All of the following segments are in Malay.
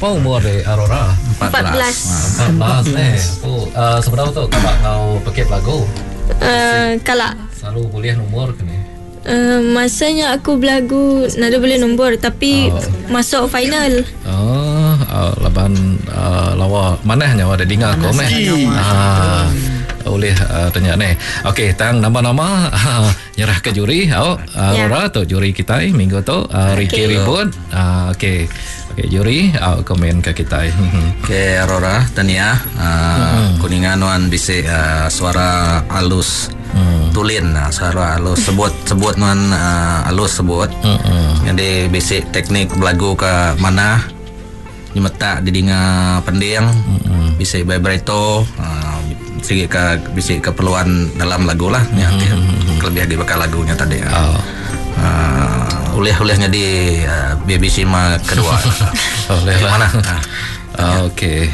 Berapa umur Aurora? 14 seberapa tu kakak ngau paket lagu? Kalau Selalu boleh nomor ke ni? masanya aku belagu nada boleh nombor tapi masuk final. Laban lawa mana hanya ada dengar kau boleh tanya ni. Okey, tang nama-nama nyerah ke juri. Aurora tu juri kita minggu tu Ricky Ribut. Okey. Okey, juri komen ke kita. Okey, Aurora tania kuningan wan bisik suara halus. Tulin suara halus sebut wan halus sebut. Jadi bisik teknik belagu ke mana nyemeta didinga pendiang bisik vibrato bisik keperluan dalam lagu lah kelebihan di bakal lagunya tadi uleh-ulehnya di BBC Ma kedua oleh mana okey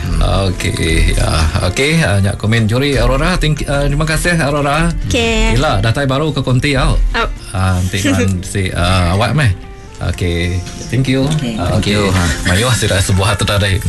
nyak komen juri Aurora. Terima kasih Aurora. Gila datai baru ke konti nanti si awak meh. Okey, thank you. Thank you. Mayu sudah sebuah tadi.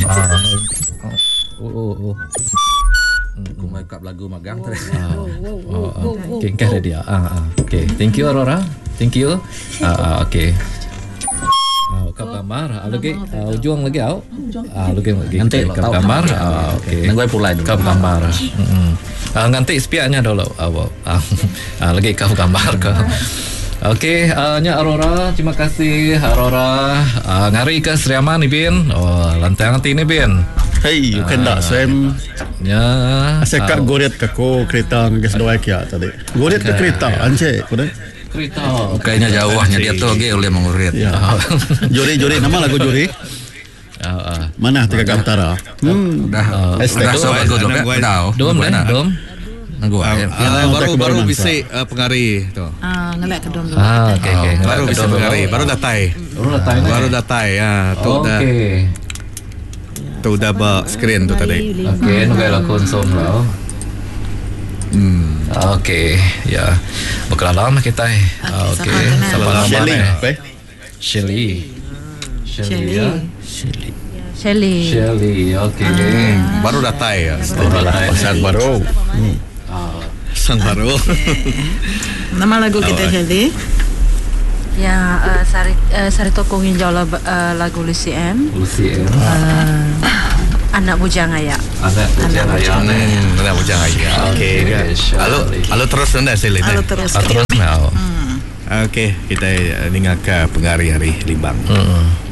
Kumai kat lagu magang tadi. Okey, kah dia. Okey, thank you Aurora. Thank you. Okey. Kap gambar lagi ujung lagi lagi nanti kap gambar. Okey. Nang pulai dulu. Kap gambar. Nanti spiaknya dulu. Lagi kap gambar ke. Okey, nya Aurora, terima kasih Aurora. Ngari ke Seriaman ni Bin. Lantang nanti ni Bin. Hey, you can tak Sam? Ya. Asyik goret ke ko kereta ngas doa kia tadi. Goret ke kereta ance, kuda. Kereta. Kayaknya jauhnya dia tu lagi oleh mengurit. Ya. Juri nama lagu juri. Mana tiga Gantara? Dah so lagu tu kan. Dom. Nanggu baru bisik pengari tu. Ngelak ke dom dulu. Okey. Baru bisik pengari, baru datai. Tu dah. Tu dah ba screen tu tadi. Okey, nu gaya konsum lah. Okey, ya. Berkenalan kita. Okey, siapa nama? Shelly. Okey. Baru datai ya. Pasal baru. Sang baru. Nama lagu kita jadi Sari Tokong Hinjau lagu Lucy M. Anak Bujang Ayah. Anak Bujang Ayah. Okey. Halo terus anda Shelly. Terus. Okey, kita dengar ke pengari hari Limbang.